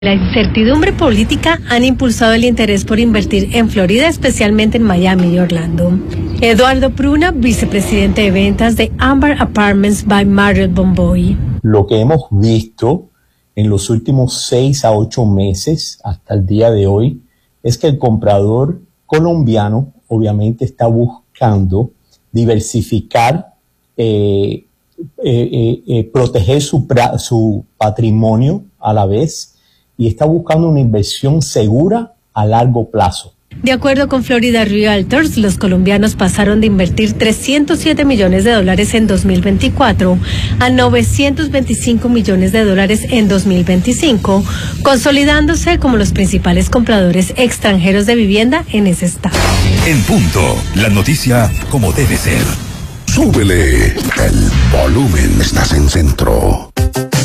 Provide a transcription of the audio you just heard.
La incertidumbre política han impulsado el interés por invertir en Florida, especialmente en Miami y Orlando. Eduardo Pruna, vicepresidente de ventas de Ambar Apartments by Marriott Bonvoy. Lo que hemos visto en los últimos 6 a 8 meses hasta el día de hoy es que el comprador colombiano obviamente está buscando diversificar, proteger su patrimonio a la vez, y está buscando una inversión segura a largo plazo. De acuerdo con Florida Realtors, los colombianos pasaron de invertir $307 millones en 2024 a $925 millones en 2025, consolidándose como los principales compradores extranjeros de vivienda en ese estado. En punto, la noticia como debe ser. Súbele el volumen, estás en Centro.